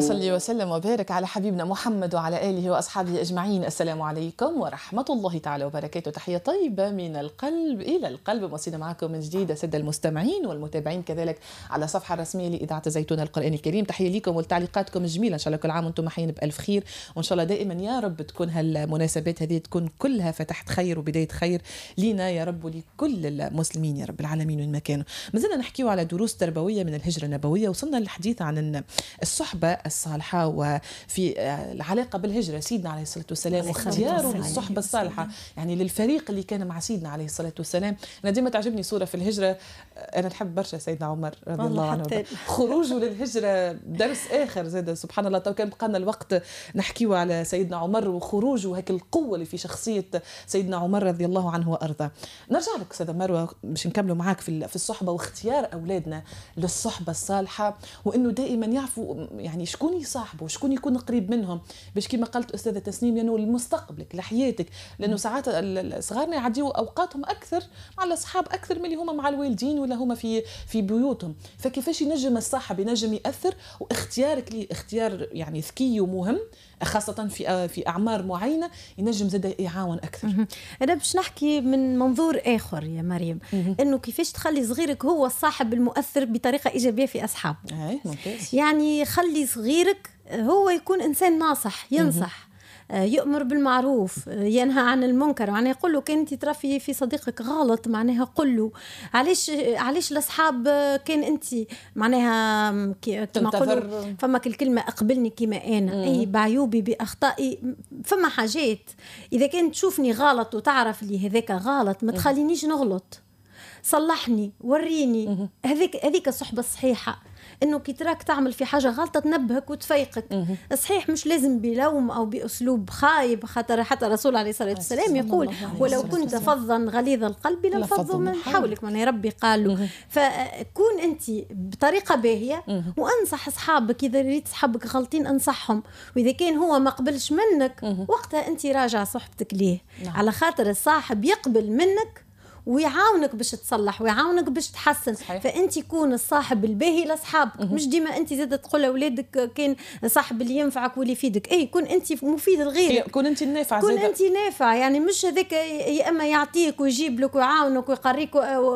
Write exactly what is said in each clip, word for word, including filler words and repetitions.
صل وسلم وبارك على حبيبنا محمد وعلى آله وأصحابه أجمعين. السلام عليكم ورحمة الله تعالى وبركاته. تحية طيبة من القلب إلى القلب. وصلنا معكم من جديد سادة المستمعين والمتابعين كذلك على الصفحة الرسمية لإذاعة زيتون القرآن الكريم. تحية لكم ولتعليقاتكم الجميلة. إن شاء الله كل عام وأنتم حيين بألف خير، وإن شاء الله دائما يا رب تكون هالمناسبات هذه تكون كلها فتحت خير وبداية خير لينا يا رب ولكل المسلمين يا رب العالمين وين ما كانوا. ما زلنا نحكيو على دروس تربوية من الهجرة النبوية. وصلنا للحديث عن الصحبة الصالحة وفي العلاقة بالهجرة سيدنا عليه الصلاة والسلام واختياره للصحبة الصالحة، يعني للفريق اللي كان مع سيدنا عليه الصلاة والسلام. أنا ديما تعجبني صورة في الهجرة، أنا نحب برشا سيدنا عمر رضي الله عنه، خروجه للهجرة درس آخر زاد سبحان الله. تو كان بقانا الوقت نحكيه على سيدنا عمر وخروجه وهيك القوة اللي في شخصية سيدنا عمر رضي الله عنه وأرضاه. نرجع لك سيدة مروة باش نكملوا معاك في في الصحبة واختيار أولادنا للصحبة الصالحة، وإنه دائما يعرفوا يعني شكون يصاحبوا وشكون يكون قريب منهم، باش كما قالت أستاذة تسنيم لأنه يعني لمستقبلك لحياتك، لأنه ساعات صغارنا يعديوا أوقاتهم أكثر مع الأصحاب أكثر من اللي هما مع الوالدين ولا هما في في بيوتهم. فكيفاش ينجم الصاحب ينجم يأثر، واختيارك لي اختيار يعني ذكي ومهم خاصة في في أعمار معينة ينجم زاد يعاون أكثر. أنا باش نحكي من منظور آخر يا مريم، إنه كيفاش تخلي صغيرك هو الصاحب المؤثر بطريقة إيجابية في أصحابه. يعني خلي صغيرك هو يكون إنسان ناصح، ينصح، يؤمر بالمعروف، ينهى عن المنكر. معناها يقول له كان انت ترى في صديقك غلط، معناها قل له علاش علاش الاصحاب كان انت معناها كما نقولوا فما الكلمه اقبلني كما انا، اي بعيوبي باخطائي. فما حاجات اذا كنت تشوفني غلط وتعرف لي هذاك غلط ما تخلينيش نغلط، صلحني وريني. هذيك هذيك الصحبه الصحيحه، انه كي تراك تعمل في حاجه غلطه تنبهك وتفيقك. صحيح مش لازم بلوم او باسلوب خايب، خاطر حتى الرسول عليه الصلاه والسلام يقول ولو كنت فظا غليظ القلب لانفضوا من حولك. من ربي قال له فكون انت بطريقه باهيه وانصح اصحابك. اذا ريت اصحابك غلطين انصحهم، واذا كان هو ما قبلش منك وقتها انت راجع صحبتك ليه، على خاطر الصاحب يقبل منك ويعاونك باش تصلح ويعاونك باش تحسن. صحيح. فانت كون الصاحب الباهي لاصحابك، مش ديما انت زاده تقول لاولادك كان صاحب اللي ينفعك واللي يفيدك. اي كون انت مفيد لغيرك، كون انت النافع، كون انت نافع. يعني مش هذاك يا اما يعطيك ويجيب لك ويعاونك ويقريك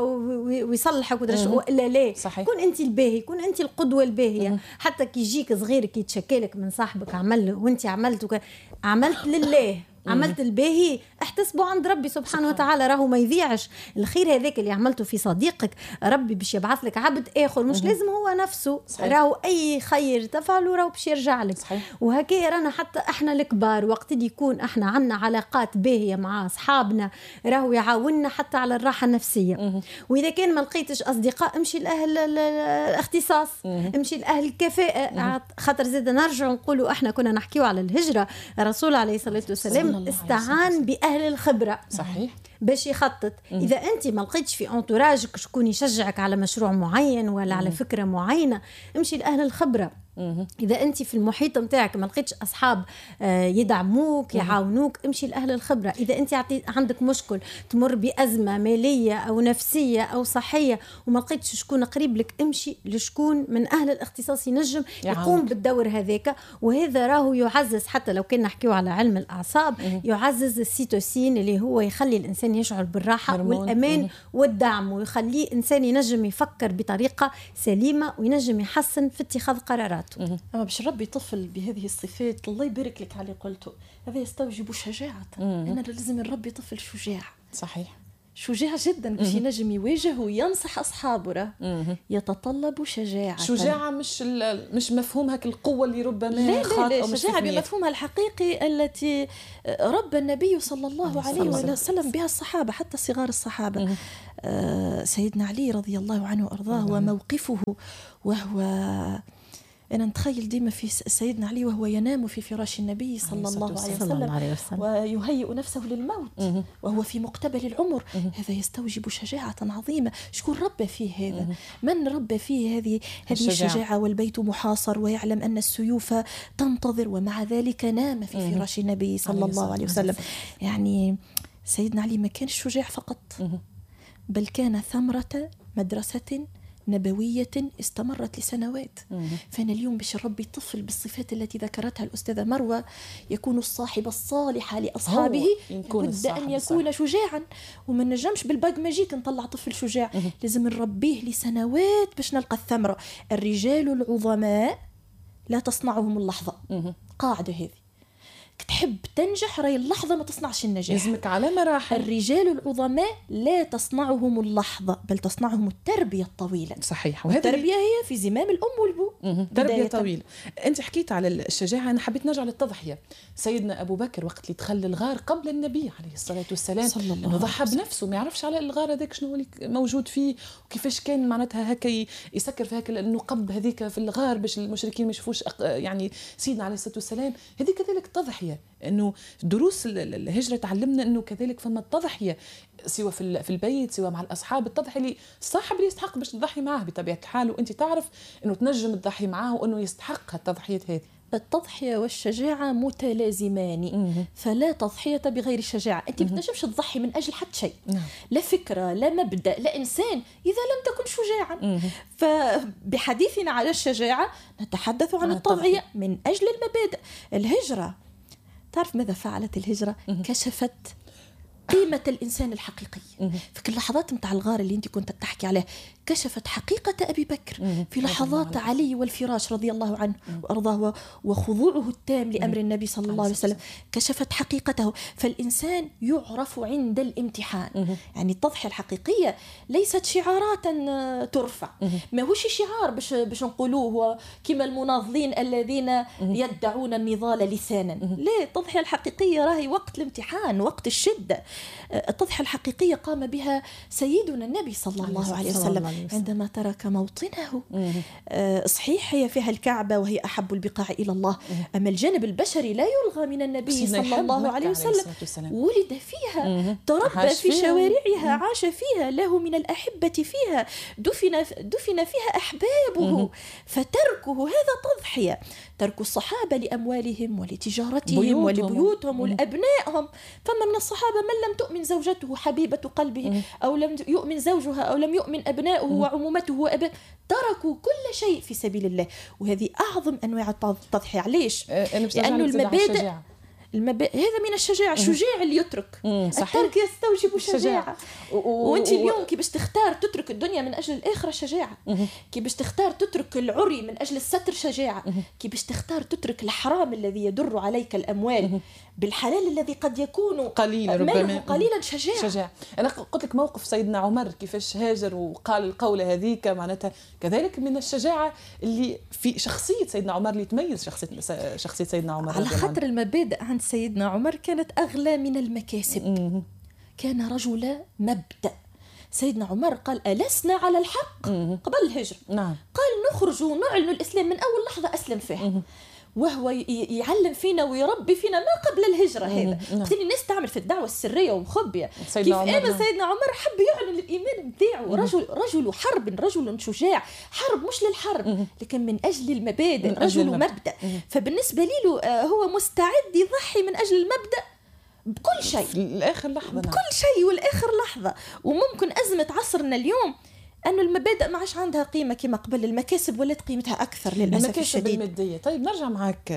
ويصلحك ودرش، والا لا. صحيح. كون انت الباهي، كون انت القدوه الباهيه. حتى كي يجيك صغيرك يتشكلك من صاحبك عمل وانت عملت عملت لله، عملت الباهي، احتسبوا عند ربي سبحانه وتعالى، راهو ما يضيعش الخير هذاك اللي عملته في صديقك. ربي باش يبعث لك عبد اخر، مش لازم هو نفسه. صحيح. راهو اي خير تفعله راهو باش يرجع لك. وهكذا رانا حتى احنا الكبار وقت اللي يكون احنا عندنا علاقات باهيه مع اصحابنا راهو يعاوننا حتى على الراحه النفسيه. واذا كان ما لقيتش اصدقاء امشي لاهل الاختصاص، امشي لاهل الكفاءه. خاطر زاد نرجع نقولوا احنا كنا نحكيو على الهجره، الرسول عليه الصلاه والسلام استعان بأهل الخبرة. صحيح. باش يخطط. مم. إذا أنت ما لقيتش في أنتوراجك شكون يشجعك على مشروع معين ولا مم. على فكرة معينة، امشي لأهل الخبرة. مم. إذا أنت في المحيط متاعك ما لقيتش أصحاب يدعموك يعاونوك، امشي لأهل الخبرة. إذا أنت عندك مشكل تمر بأزمة مالية أو نفسية أو صحية وما لقيتش شكون قريب لك، امشي لشكون من أهل الاختصاص ينجم يقوم بالدور هذاك. وهذا راهو يعزز، حتى لو كنا نحكيو على علم الأعصاب، مم. يعزز السيتوسين اللي هو يخلي الإنسان يشعر بالراحة والأمان مم. والدعم، ويخليه إنسان ينجم يفكر بطريقة سليمة وينجم يحسن في اتخاذ قرارات. أما باش ربي طفل بهذه الصفات الله يبارك لك على قلته، هذا يستوجب شجاعة. أنا لازم نربي طفل شجاع. صحيح. شجاع جدا باش ينجم يواجه وينصح أصحابه، يتطلب شجاعة. شجاعة مش مش مفهوم هك القوة اللي ربما لا لا لا، شجاعة بمفهومها الحقيقي التي ربى النبي صلى الله عليه وسلم بها الصحابة، حتى صغار الصحابة. آه سيدنا علي رضي الله عنه وأرضاه وموقفه، وهو أنا نتخيل ديما في سيدنا علي وهو ينام في فراش النبي صلى الله عليه وسلم ويهيئ نفسه للموت وهو في مقتبل العمر. هذا يستوجب شجاعة عظيمة. شكون ربى فيه هذا؟ من ربى فيه هذه هذه الشجاعة؟ والبيت محاصر ويعلم أن السيوف تنتظر، ومع ذلك نام في فراش النبي صلى الله عليه وسلم. يعني سيدنا علي ما كان شجاع فقط، بل كان ثمرة مدرسة نبوية استمرت لسنوات. فأنا اليوم باش نربي طفل بالصفات التي ذكرتها الأستاذة مروة، يكون الصاحب الصالح لأصحابه، لابد أن يكون شجاعا. وما نجمش بالباق ماجيك نطلع طفل شجاع، لازم نربيه لسنوات باش نلقى الثمرة. الرجال العظماء لا تصنعهم اللحظة، قاعدة هذه. تحب تنجح راي اللحظة ما تصنعش النجاح، لازمك على مراحل. الرجال العظماء لا تصنعهم اللحظة، بل تصنعهم التربية الطويلة. صحيح. التربية هي في زمام الأم والبو. تربية طويلة. أنت حكيت على الشجاعة، أنا حبيت نرجع للتضحية. سيدنا أبو بكر وقت اللي دخل الغار قبل النبي عليه الصلاة والسلام إنه ضحى بنفسه، ما يعرفش على الغار هذاك شنو اللي موجود فيه وكيفاش كان معناتها هكا يسكر في هكا النقب هذيك في الغار باش المشركين ما يشوفوش يعني سيدنا عليه الصلاة والسلام. هذه كذلك تضحية، انه دروس الهجره تعلمنا انه كذلك فما التضحيه سواء في في البيت سواء مع الاصحاب. التضحيه اللي الصاحب اللي يستحق باش تضحي معاه بطبيعه الحال، وانت تعرف انه تنجم تضحي معاه وانه يستحق التضحيات هذه. التضحية والشجاعة متلازمان، فلا تضحية بغير الشجاعة. أنت ما تنجمش تضحي من أجل حتى شيء، لا فكرة لا مبدأ لا إنسان إذا لم تكن شجاعا. فبحديثنا على الشجاعة نتحدث عن التضحية من أجل المبادئ. الهجرة، تعرف ماذا فعلت الهجرة؟ كشفت قيمة الإنسان الحقيقي. في كل لحظات متاع الغار اللي أنت كنت تحكي عليه، كشفت حقيقة أبي بكر في لحظات علي والفراش رضي الله عنه وأرضاه وخضوعه التام لأمر النبي صلى الله عليه وسلم، كشفت حقيقته. فالإنسان يعرف عند الامتحان. يعني التضحية الحقيقية ليست شعارات ترفع، ما هوش شعار باش باش نقولوه كما المناضلين الذين يدعون النضال لسانا. لا، التضحية الحقيقية راهي وقت الامتحان، وقت الشدة. التضحية الحقيقية قام بها سيدنا النبي صلى الله عليه وسلم عندما ترك موطنه. صحيح هي فيها الكعبة وهي أحب البقاع إلى الله، أما الجانب البشري لا يلغى من النبي صلى الله عليه وسلم. ولد فيها، تربى في شوارعها، عاش فيها، له من الأحبة فيها، دفن دفن فيها أحبابه. فتركه هذا تضحية. ترك الصحابة لأموالهم ولتجارتهم ولبيوتهم ولأبنائهم. فما من الصحابة من لم تؤمن زوجته حبيبة قلبه، أو لم يؤمن زوجها، أو لم يؤمن أبنائه وعمومته وأبنائه، تركوا كل شيء في سبيل الله. وهذه أعظم أنواع التضحية. ليش؟ لأنه المبادئ المبادئ هذا من الشجاعة. الشجاع اللي يترك. الترك يستوجب الشجاعة. وانت اليوم كي باش تختار تترك الدنيا من أجل الآخرة شجاعة، كي باش تختار تترك العري من أجل الستر شجاعة، كي باش تختار تترك الحرام الذي يدر عليك الأموال بالحلال الذي قد يكون قليلا ربما قليلا شجاعة. شجاعة. أنا قلت لك موقف سيدنا عمر كيفاش هاجر وقال القولة هذيك، معناتها كذلك من الشجاعة اللي في شخصية سيدنا عمر اللي تميز شخصية شخصية سيدنا عمر. على خاطر المبادئ عند سيدنا عمر كانت أغلى من المكاسب. كان رجل مبدأ. سيدنا عمر قال ألسنا على الحق قبل الهجرة؟ نعم. قال نخرج ونعلن الإسلام من أول لحظة أسلم فيها. وهو يعلم فينا ويربي فينا ما قبل الهجرة. هذا قلت لي الناس تعمل في الدعوة السرية ومخبية. كيف أنا سيدنا عمر حب يعلن الإيمان بتاعه. رجل رجل حرب، رجل شجاع. حرب مش للحرب لكن من أجل المبادئ، رجل مبدأ. فبالنسبة له هو مستعد يضحي من أجل المبدأ بكل شيء لآخر لحظة. بكل شيء والآخر لحظة. وممكن أزمة عصرنا اليوم أنه المبادئ ما عادش عندها قيمة كما قبل. المكاسب ولات قيمتها أكثر للأسف الشديد. المادية. طيب نرجع معك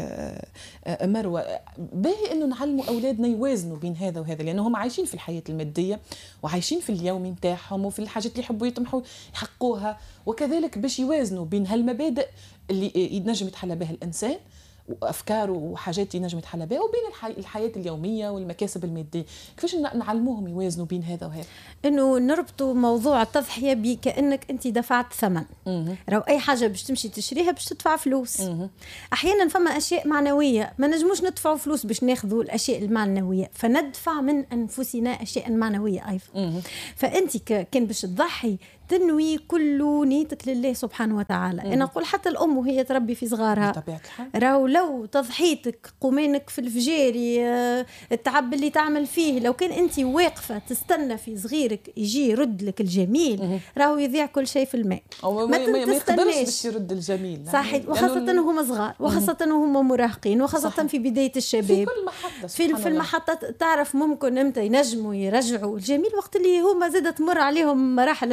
مروة، باهي أنه نعلموا أولادنا يوازنوا بين هذا وهذا، لأنه هم عايشين في الحياة المادية وعايشين في اليوم متاعهم وفي الحاجات اللي يحبوا يطمحوا يحققوها، وكذلك باش يوازنوا بين هالمبادئ اللي ينجم يتحلى بها الإنسان وأفكار وحاجات ينجم يتحلى بها، وبين الحي... الحياة اليومية والمكاسب المادية. كيفاش نعلموهم يوازنوا بين هذا وهذا؟ إنه نربطوا موضوع التضحية بكأنك أنت دفعت ثمن. لو أي حاجة باش تمشي تشريها باش تدفع فلوس. مم. أحيانا فما أشياء معنوية ما نجموش ندفعوا فلوس باش ناخذوا الأشياء المعنوية، فندفع من أنفسنا أشياء معنوية أيضا. مم. فأنت كان باش تضحي تنوي كل نيتك لله سبحانه وتعالى. مم. أنا أقول حتى الأم وهي تربي في صغارها راهو لو تضحيتك قومينك في الفجاري التعب اللي تعمل فيه، لو كان أنت واقفة تستنى في صغيرك يجي يرد لك الجميل راهو يضيع كل شيء في الماء. ما, ما يقدرش باش يرد الجميل. صحيح. وخاصة هما صغار وخاصة هما مراهقين وخاصة صحيح. في بداية الشباب في كل محطة في, في المحطة تعرف ممكن امتى ينجموا يرجعوا الجميل وقت اللي هما زادت تمر عليهم مراحل الحياة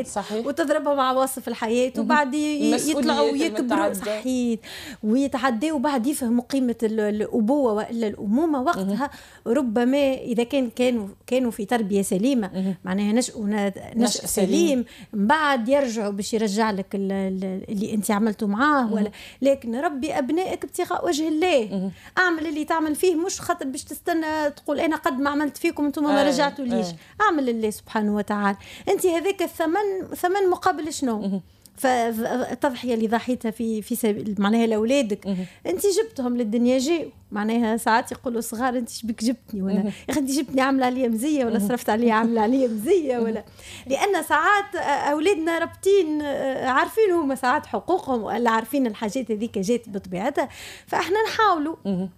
الحياة صحيح. وتضربهم عواصف الحياة وبعد يطلعوا ويكبروا صحيح ويتعدوا وبعد يفهموا قيمة الأبوة وإلا الأمومة وقتها ربما إذا كان كانوا كانوا في تربية سليمة معناها نشأوا نشأ سليم بعد يرجعوا باش يرجع لك اللي أنت عملته معاه ولا لكن ربي أبنائك ابتغاء وجه الله أعمل اللي تعمل فيه مش خاطر باش تستنى تقول أنا قد ما عملت فيكم أنتم ما رجعتوا ليش أعمل الله سبحانه وتعالى أنت هذاك الثمن ثمن مقابل شنو فالتضحية اللي ضحيتها في في سبيل معناها لأولادك أنت جبتهم للدنيا جاء معناها ساعات يقولوا صغار أنت شبك جبتني ولا يا أخي أنت جبتني عاملة عليا مزية ولا صرفت عليا عاملة عليا مزية ولا لأن ساعات أولادنا رابطين عارفين هم ساعات حقوقهم ولا عارفين الحاجات هذيك جات بطبيعتها فإحنا نحاولوا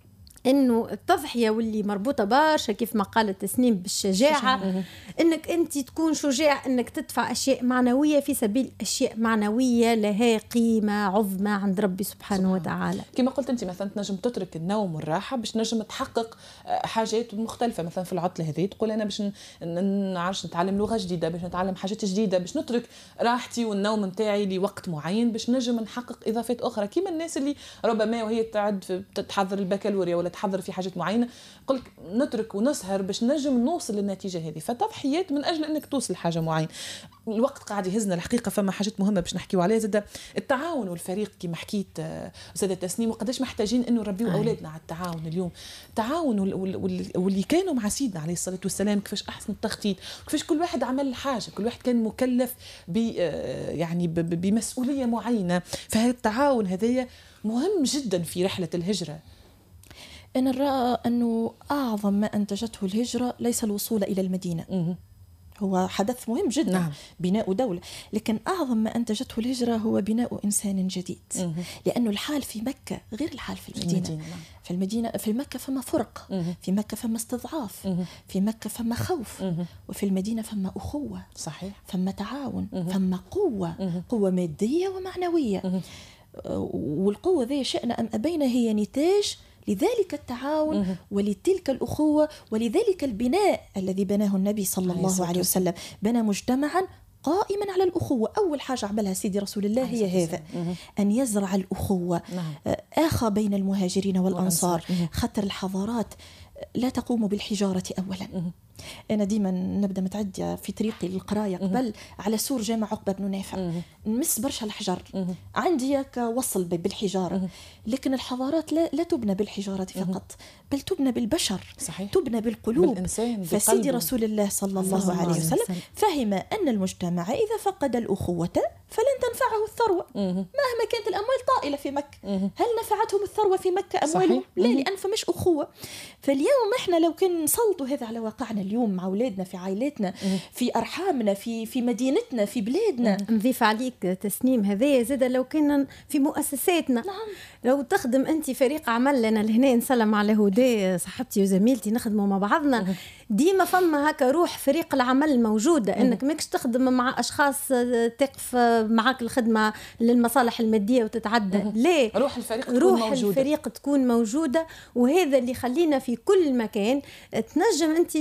انه التضحيه واللي مربوطه برشا كيف ما قالت تسنيم بالشجاعه انك انت تكون شجاع انك تدفع اشياء معنويه في سبيل اشياء معنويه لها قيمه عظمى عند ربي سبحانه, سبحانه وتعالى. كما قلت انت مثلا تنجم تترك النوم والراحه باش نجم تحقق حاجات مختلفه مثلا في العطله هذه تقول انا باش نعرفش نتعلم لغه جديده باش نتعلم حاجات جديده باش نترك راحتي والنوم نتاعي لوقت معين باش نجم نحقق اضافات اخرى كما الناس اللي ربما وهي تعد تحضر البكالوريا ولا تحضر في حاجات معينه قلت نترك ونسهر باش نجم نوصل للنتيجه هذه فتضحيات من اجل انك توصل لحاجه معينه. الوقت قاعد يهزنا الحقيقه فما حاجات مهمه باش نحكيو عليها زاد التعاون والفريق كما حكيت استاذه تسنيم وقداش محتاجين انه نربيو اولادنا على التعاون اليوم التعاون واللي كانوا مع سيدنا عليه الصلاه والسلام كيفاش احسن التخطيط كيفاش كل واحد عمل حاجه كل واحد كان مكلف ب يعني بمسؤوليه معينه فهذا التعاون هذايا مهم جدا في رحله الهجره. أنا رأى أنه أعظم ما أنتجته الهجرة ليس الوصول إلى المدينة م- هو حدث مهم جدا نعم. بناء دولة لكن أعظم ما أنتجته الهجرة هو بناء إنسان جديد م- لأنه الحال في مكة غير الحال في المدينة, المدينة. نعم. في المدينة في مكة فما فرق م- في مكة فما استضعاف م- في مكة فما خوف م- وفي المدينة فما أخوة صحيح فما تعاون م- فما قوة م- قوة مادية ومعنوية م- والقوة ذي شئنا أم أبينا هي نتاج لذلك التعاون ولتلك الأخوة ولذلك البناء الذي بناه النبي صلى الله عليه وسلم بنى مجتمعا قائما على الأخوة. أول حاجة عملها سيدي رسول الله هي هذا أن يزرع الأخوة آخى بين المهاجرين والأنصار خطر الحضارات لا تقوم بالحجارة أولا. أنا ديما نبدأ متعدية في طريقي للقراية قبل على سور جامع عقبة بن نافع نمس برشا الحجر عندي وصل بالحجارة لكن الحضارات لا, لا تبنى بالحجارة فقط بل تبنى بالبشر صحيح. تبنى بالقلوب فسيدي رسول الله صلى الله عليه وسلم فهم أن المجتمع إذا فقد الأخوة فلن تنفعه الثروة مهما كانت الأموال طائلة في مكة. هل نفعتهم الثروة في مكة أموالهم؟ لا لأن فمش أخوة. فاليوم إحنا لو كان نسلطوا هذا على واقعنا اليوم مع أولادنا في عائلاتنا في أرحامنا في في مدينتنا في بلادنا. نضيف عليك تسنيم هذايا زاد لو كنا في مؤسساتنا نعم. لو تخدم أنت فريق عمل لنا لهنا نسلم على هدى صاحبتي وزميلتي نخدموا مع بعضنا ديما فما هكا روح فريق العمل موجودة انك ماكش تخدم مع اشخاص تقف معاك الخدمة للمصالح المادية وتتعدى لا روح الفريق تكون روح موجودة. الفريق تكون موجودة وهذا اللي خلينا في كل مكان تنجم انت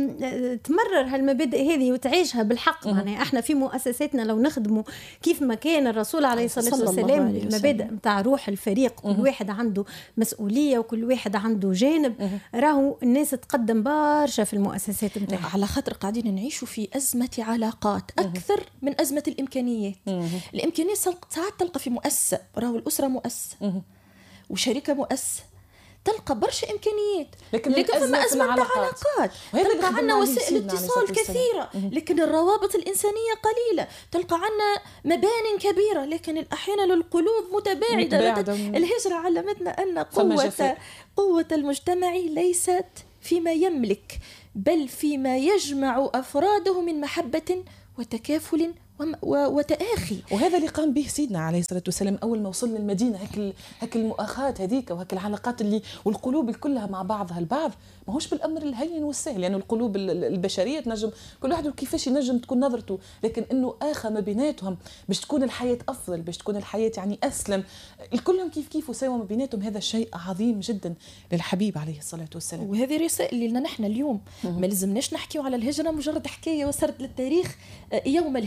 تمرر هالمبادئ هذه وتعيشها بالحق. معناها احنا في مؤسساتنا لو نخدموا كيف ما كان الرسول عليه الصلاة والسلام المبادئ متاع روح الفريق كل واحد عنده مسؤولية وكل واحد عنده جانب راهو الناس تقدم برشا في المؤسسات متاعها. على خاطر قاعدين نعيشوا في أزمة علاقات أكثر من أزمة الإمكانيات. الإمكانيات ساعات تلقى في مؤسسة راهو الأسرة مؤسسة وشركة مؤسسة تلقى برشا إمكانيات لكن, لكن فما أزمة علاقات تلقى عنا وسائل اتصال كثيرة لكن الروابط الإنسانية قليلة تلقى عنا مبان كبيرة لكن أحيانا القلوب متباعدة, متباعدة. الهجرة علمتنا أن قوة, قوة المجتمع ليست فيما يملك بل فيما يجمع أفراده من محبة وتكافل وتآخي. وهذا اللي قام به سيدنا عليه الصلاة والسلام أول ما وصلنا المدينة هك هك المؤاخاة هذيك وهك العلاقات اللي والقلوب كلها مع بعضها البعض ما هوش بالأمر الهين والسهل لأن يعني القلوب البشرية تنجم كل واحد كيفاش ينجم تكون نظرته لكن إنه آخى ما بيناتهم باش تكون الحياة أفضل باش تكون الحياة يعني أسلم الكلهم كيف كيف وساوى ما بيناتهم هذا الشيء عظيم جدا للحبيب عليه الصلاة والسلام. وهذه رسائل لنا نحن اليوم ما لازمناش نحكيو على الهجرة مجرد حكاية وسرد للتاريخ يوم الهجرة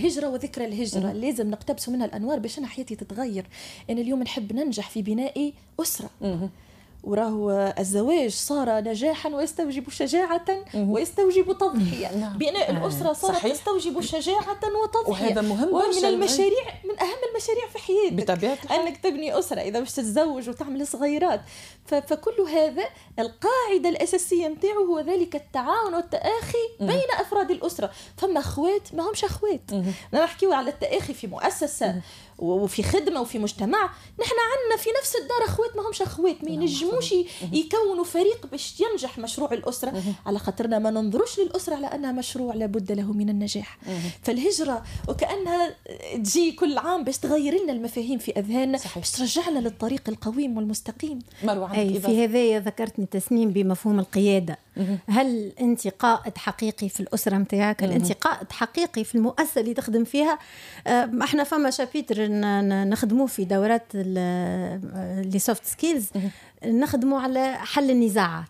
ذكرى الهجرة م- لازم نقتبس منها الأنوار باش أنا حياتي تتغير. أنا اليوم نحب ننجح في بناء أسرة م- وراه الزواج صار نجاحا ويستوجب شجاعة ويستوجب تضحية. نعم. بناء الأسرة صارت صحيح. تستوجب شجاعة وتضحية، وهذا مهم ومن المشاريع من أهم المشاريع في حياتك بطبيعة أنك تبني أسرة إذا مش تتزوج وتعمل صغيرات. فكل هذا القاعدة الأساسية متاعه هو ذلك التعاون والتآخي بين أفراد الأسرة. فما أخوات ما همش أخوات، نحكيو على التآخي في مؤسسة وفي خدمة وفي مجتمع. نحن عنا في نفس الدار أخوات ما همش أخوات، ما ينجموش يكونوا فريق باش ينجح مشروع الأسرة، على خاطرنا ما ننظرش للأسرة على أنها مشروع لابد له من النجاح. فالهجرة وكأنها تجي كل عام باش تغير لنا المفاهيم في أذهاننا، باش ترجعنا للطريق القويم والمستقيم. أي في هذا ذكرتني تسنيم بمفهوم القيادة. هل أنت قائد حقيقي في الأسرة متاعك؟ هل أنت قائد حقيقي في المؤسسة اللي تخدم فيها؟ احنا فما شابيتر نخدموه في دورات اللي سوفت سكيلز، نخدموا على حل النزاعات.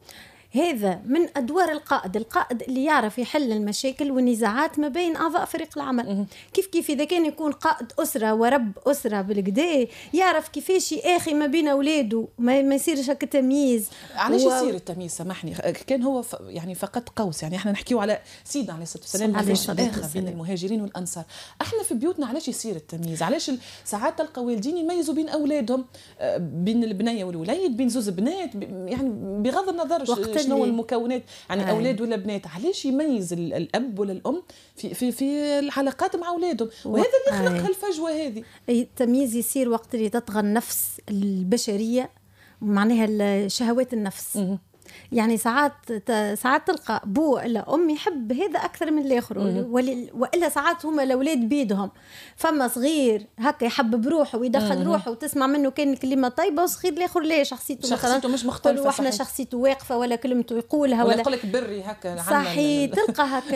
هذا من أدوار القائد، القائد اللي يعرف يحل المشاكل والنزاعات ما بين أعضاء فريق العمل. كيف كيف إذا كان يكون قائد أسرة ورب أسرة بالكدا يعرف كيفاش يأخي ما بين أولاده، ما, ما يصيرش هكا تمييز. علاش و... يصير التمييز؟ سامحني، كان هو ف... يعني فقط قوس، يعني احنا نحكيو على سيدنا عليه الصلاة والسلام علاش الآخر بين المهاجرين والأنصار. احنا في بيوتنا علاش يصير التمييز؟ علاش ساعات تلقى والدين يميزوا بين أولادهم، بين البنية والوليد، بين زوز بنات، يعني بغض النظر شنو المكونات، يعني آه. أولاد ولا بنات، علاش يميز الأب ولا الأم في في في العلاقات مع أولادهم؟ وهذا اللي خلق آه. هالفجوة هذه. التمييز يصير وقت اللي تطغى النفس البشرية، معناها شهوات النفس. م- يعني ساعات ساعات تلقى بو إلا أم يحب هذا أكثر من الآخر، وإلا ساعات هما الأولاد بيدهم، فما صغير هكا يحب بروحه ويدخل مم. روحه وتسمع منه كان كلمة طيبة، وصغير الآخر ليه شخصيته شخصيته مش مختلفة، واحنا شخصيته واقفة ولا كلمته يقولها ولا يقولك بري هكا صحيح. تلقى هكا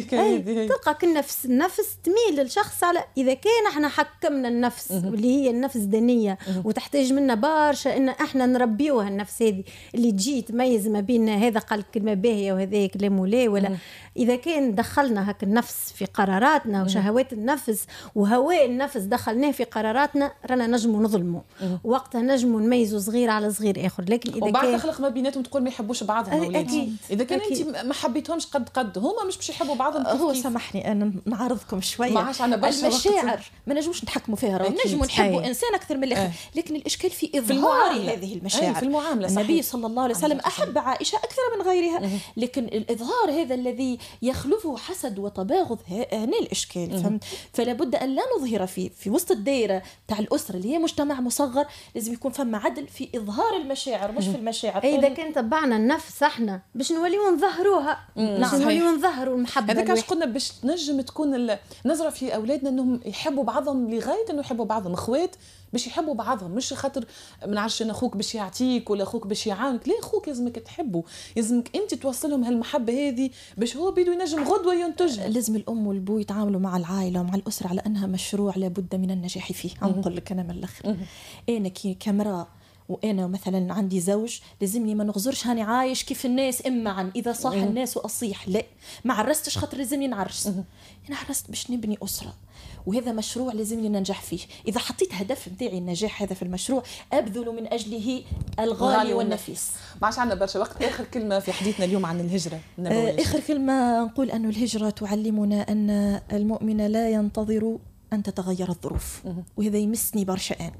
تلقى النفس النفس تميل للشخص على إذا كان احنا حكمنا النفس واللي هي النفس دنية وتحتاج منا برشا إن احنا نربيوها النفس هذه اللي تجي تميز ما بين هذا قال كلمة باهية وهذا كلامه لا ولا مم. إذا كان دخلنا هك النفس في قراراتنا وشهوات النفس وهواء النفس دخلناه في قراراتنا، رانا نجمو نظلمه وقتها نجمو نميزوا صغير على صغير آخر. لكن إذا وبعد كان تخلق ما بيناتهم تقول ما يحبوش بعضهم، أكيد. إذا كان أنت ما حبيتهمش قد قد هما مش باش يحبوا بعضهم. هو سامحني أنا نعرضكم شوية، ما عادش عنا برشا المشاعر ما نجموش نتحكموا فيها، راه نجموا نحبوا إنسان أكثر من الآخر، لكن الإشكال في إظهار هذه المشاعر. في المعاملة. النبي صلى الله عليه وسلم أحب عائشة أكثر من غيرها، لكن الإظهار هذا الذي يخلفه حسد وتباغض هنا الإشكال. فهمت؟ فلا بد أن لا نظهر في في وسط الدائرة تاع الأسرة اللي هي مجتمع مصغر، لازم يكون فما عدل في إظهار المشاعر مش في المشاعر. إذا كان تبعنا النفس احنا باش نوليو نظهروها، باش نوليو نظهروا المحبة. هذا كاش قلنا باش تنجم تكون النظرة في أولادنا أنهم يحبوا بعضهم لغاية أنه يحبوا بعضهم، أخوات باش يحبوا بعضهم، مش خاطر ما نعرفش ان اخوك باش يعطيك ولا اخوك باش يعاونك، لا اخوك لازمك تحبه، لازمك انت توصلهم هالمحبه هذه باش هو بيدو ينجم غدوه ينتج. لازم الام والبو يتعاملوا مع العائله ومع الاسره على انها مشروع لابد من النجاح فيه. نقول لك انا من الاخر، انا كي كاميرا وانا مثلا عندي زوج لازمني ما نغزرش هاني عايش كيف الناس، اما عن اذا صاح الناس واصيح، لا ما عرستش خاطر لازمني نعرس، انا عرست باش نبني اسره وهذا مشروع لازمني ننجح فيه. إذا حطيت هدف متاعي النجاح هذا في المشروع أبذل من أجله الغالي والنفيس. ما عادش عندنا برشا وقت. آخر كلمة في حديثنا اليوم عن الهجرة النبوية. آخر كلمة نقول أن الهجرة تعلمنا أن المؤمن لا ينتظر أن تتغير الظروف، وهذا يمسني برشا آن،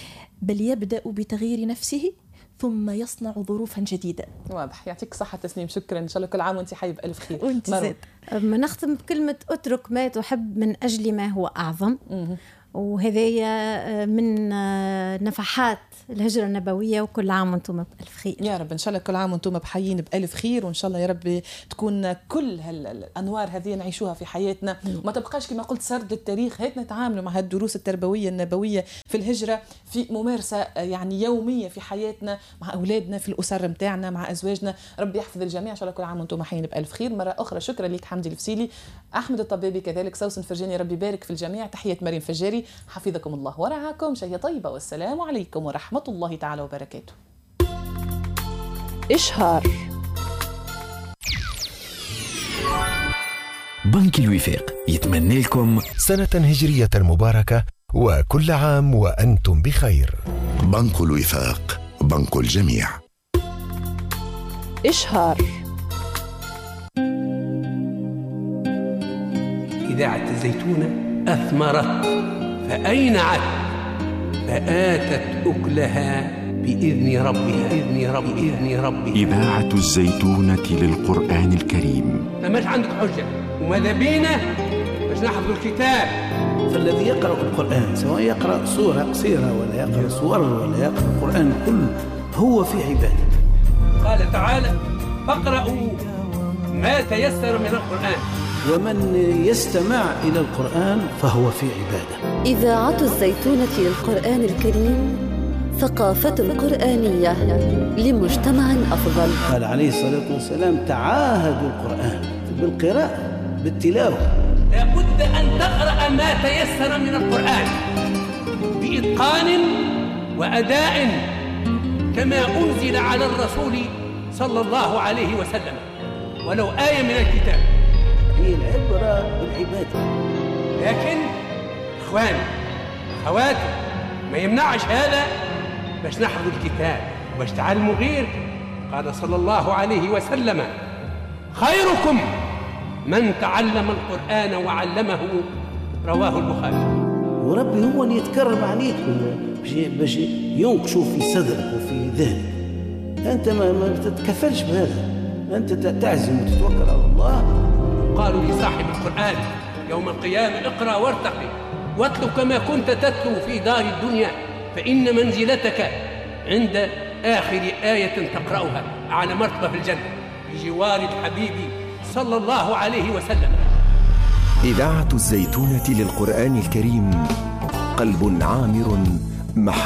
بل يبدأ بتغيير نفسه ثم يصنع ظروفا جديدة. واضح. يعطيك صحة تسنيم، شكرا. إن شاء الله كل عام وانت حي بألف خير. وانت زاد. ما نختم بكلمة اترك ما تحب من أجل ما هو أعظم، وهذه من نفحات الهجرة النبوية، وكل عام وانتم بألف خير يا رب. إن شاء الله كل عام وانتم بحيين بألف خير، وإن شاء الله يا رب تكون كل هالأنوار هذه نعيشوها في حياتنا، وما تبقاش كما قلت سرد التاريخ. هيك نتعاملوا مع هالدروس التربوية النبوية في الهجرة في ممارسة يعني يومية في حياتنا مع أولادنا، في الأسر متاعنا، مع أزواجنا. رب يحفظ الجميع. إن شاء الله كل عام وانتم حيين بألف خير. مرة أخرى شكرا لك حمدي الفسيلي، أحمد الطبابي، كذلك سوسن فرجاني. ربي يبارك في الجميع. تحية مريم فجاري، حفظكم الله ورعاكم. شيء طيبة، والسلام عليكم ورحمة الله تعالى وبركاته. إشهار بنك الوفاق يتمنى لكم سنة هجرية مباركة وكل عام وأنتم بخير. بنك الوفاق، بنك الجميع. إشهار. إذاعة الزيتونة أثمرت فأين عد فآتت أكلها بإذن ربها إذن رب إذن ربها. إذاعة الزيتونة للقرآن الكريم. فماش عندك حجة وماذا بينا باش نحفظ الكتاب. فالذي يقرأ القرآن سواء يقرأ سورة قصيرة ولا يقرأ سور ولا يقرأ القرآن كله هو في عبادة. قال تعالى فاقرأوا ما تيسر من القرآن. ومن يستمع إلى القرآن فهو في عبادة. إذاعة الزيتونة للقرآن الكريم، ثقافة قرآنية لمجتمع أفضل. قال عليه الصلاة والسلام تعاهدوا القرآن بالقراءة بالتلاوة. لابد أن تقرأ ما تيسر من القرآن بإتقان وأداء كما أنزل على الرسول صلى الله عليه وسلم ولو آية من الكتاب. هي العبرة بالعبادة. لكن إخوان أخواتي ما يمنعش هذا باش نحفظ الكتاب باش تعلموا غير. قال صلى الله عليه وسلم خيركم من تعلم القرآن وعلمه، رواه البخاري. وربي هو اللي يتكرم عليك باش ينقشوا في صدرك وفي ذهنك. أنت ما, ما تتكفلش بهذا، أنت تعزم وتتوكل على الله. قالوا لصاحب القرآن يوم القيامة اقرأ وارتقي واتلو كما كنت تتلو في دار الدنيا فإن منزلتك عند آخر آية تقرأها على مرتبة في الجنة بجوار الحبيب صلى الله عليه وسلم. إذاعة الزيتونة للقرآن الكريم، قلب عامر محب